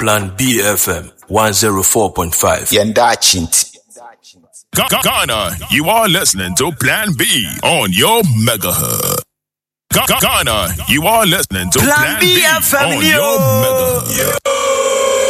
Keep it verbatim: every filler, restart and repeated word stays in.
Plan B F M one oh four point five. Yenda Chinti. Ghana, you are listening to Plan B on your megahertz. Ghana, you are listening to Plan, Plan B, B on your megahertz.